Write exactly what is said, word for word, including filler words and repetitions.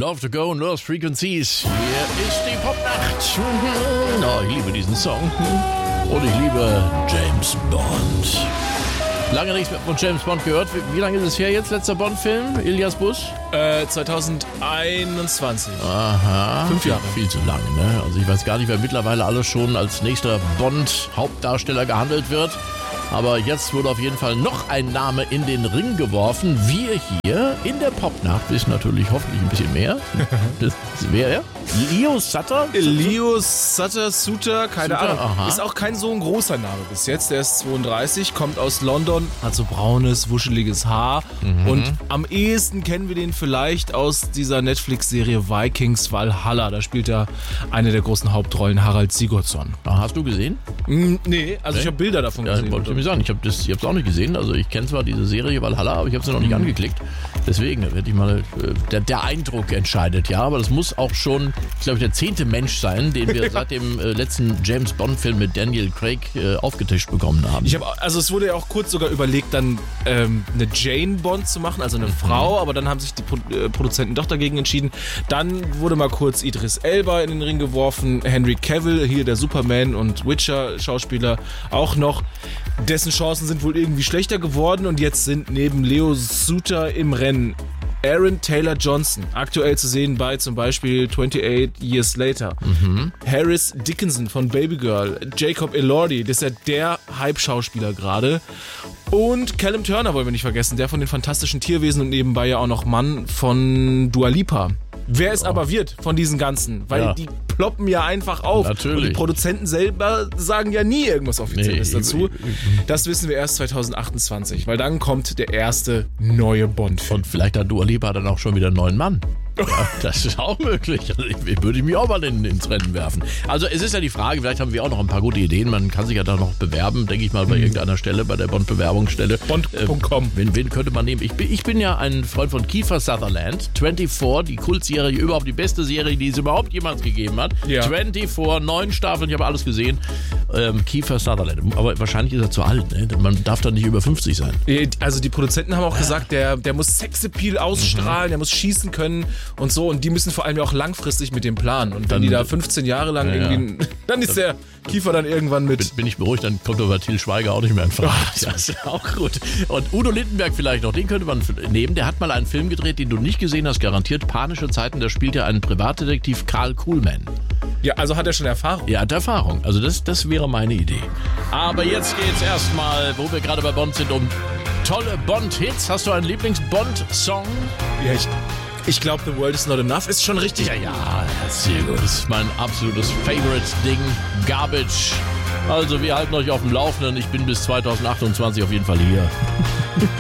Love to Go und Lost Frequencies. Hier ist die Popnacht. Oh, ich liebe diesen Song. Und ich liebe James Bond. Lange nichts mehr von James Bond gehört. Wie, wie lange ist es her jetzt, letzter Bond-Film? Ilias Busch? Äh, zwanzig einundzwanzig. Aha. Fünf Jahre. Viel zu lange, ne? Also ich weiß gar nicht, wer mittlerweile alles schon als nächster Bond-Hauptdarsteller gehandelt wird. Aber jetzt wurde auf jeden Fall noch ein Name in den Ring geworfen. Wir hier in der Popnacht wissen natürlich hoffentlich ein bisschen mehr. Das wäre er? Leo Sutter? Leo Sutter, Suter, keine Suter, Ahnung. aha. Ist auch kein so ein großer Name bis jetzt. Der ist zweiunddreißig, kommt aus London, hat so braunes, wuscheliges Haar. Mhm. Und am ehesten kennen wir den vielleicht aus dieser Netflix-Serie Vikings Valhalla. Da spielt er eine der großen Hauptrollen, Harald Sigurdsson. Ah, hast du gesehen? Mm, nee, also Nee? ich habe Bilder davon Ja, gesehen. wollte ich mir sagen. Ich habe es auch nicht gesehen. Also ich kenne zwar diese Serie Valhalla, aber ich habe sie noch nicht Mhm. angeklickt. Deswegen werde ich mal, äh, der, der Eindruck entscheidet, ja. Aber das muss auch schon, ich glaube, der zehnte Mensch sein, den wir seit dem äh, letzten James Bond-Film mit Daniel Craig äh, aufgetischt bekommen haben. Ich habe, also es wurde ja auch kurz sogar überlegt, dann ähm, eine Jane Bond zu machen, also eine Mhm. Frau, aber dann haben sich die Pro äh, Produzenten doch dagegen entschieden. Dann wurde mal kurz Idris Elba in den Ring geworfen, Henry Cavill, hier der Superman und Witcher-Schauspieler auch noch. Dessen Chancen sind wohl irgendwie schlechter geworden und jetzt sind neben Leo Suter im Rennen Aaron Taylor Johnson, aktuell zu sehen bei zum Beispiel twenty-eight Years Later. Mhm. Harris Dickinson von Baby Girl, Jacob Elordi, das ist ja der Hype-Schauspieler gerade. Und Callum Turner wollen wir nicht vergessen, der von den Fantastischen Tierwesen und nebenbei ja auch noch Mann von Dua Lipa. Wer es aber wird von diesen ganzen, weil Ja. die ploppen ja einfach auf. Natürlich. Und die Produzenten selber sagen ja nie irgendwas Offizielles Nee, dazu. eben, eben. Das wissen wir erst zwanzig achtundzwanzig, weil dann kommt der erste neue Bond-Film. Und vielleicht hat Dua Lipa dann auch schon wieder einen neuen Mann. Ja, das ist auch möglich. Also ich, würde mich auch mal in, ins Rennen werfen. Also es ist ja die Frage, vielleicht haben wir auch noch ein paar gute Ideen. Man kann sich ja da noch bewerben, denke ich mal, bei irgendeiner Stelle, bei der Bond-Bewerbungsstelle. Bond Punkt com. Ähm, wen, wen könnte man nehmen? Ich bin, ich bin ja ein Freund von Kiefer Sutherland. vierundzwanzig, die Kultserie, überhaupt die beste Serie, die es überhaupt jemals gegeben hat. Ja. vierundzwanzig, neun Staffeln, ich habe alles gesehen. Ähm, Kiefer Sutherland. Aber wahrscheinlich ist er zu alt. Ne? Man darf dann nicht über fünfzig sein. Also die Produzenten haben auch gesagt, der, der muss Sexappeal ausstrahlen, der muss schießen können und so. Und die müssen vor allem ja auch langfristig mit dem planen. Und wenn Dann- die da fünfzehn Jahre lang Ja, ja. irgendwie... Dann ist der Kiefer dann irgendwann mit... Bin, bin ich beruhigt, dann kommt aber Til Schweiger auch nicht mehr in Frage. Das ist auch gut. Und Udo Lindenberg vielleicht noch, den könnte man nehmen. Der hat mal einen Film gedreht, den du nicht gesehen hast, garantiert. Panische Zeiten, da spielt ja ein Privatdetektiv Karl Kuhlmann. Ja, also hat er schon Erfahrung. Er hat Erfahrung. Also das, das wäre meine Idee. Aber jetzt geht's erstmal, wo wir gerade bei Bond sind, um tolle Bond-Hits. Hast du einen Lieblings-Bond-Song? Ja, ich, ich glaube, The World Is Not Enough ist schon richtig. Ja, ja, sehr gut. Das ist mein absolutes Favorite-Ding. Garbage. Also wir halten euch auf dem Laufenden. Ich bin bis zwanzig achtundzwanzig auf jeden Fall hier.